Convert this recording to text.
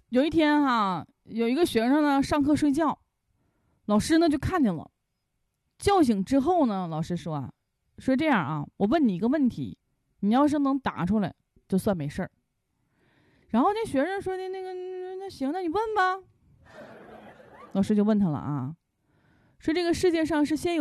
有一天有一个学生呢上课睡觉，老师呢就看见了，叫醒之后呢，老师说这样我问你一个问题，你要是能答出来，就算没事儿。然后那学生说的那行，那你问吧。老师就问他了说这个世界上是先有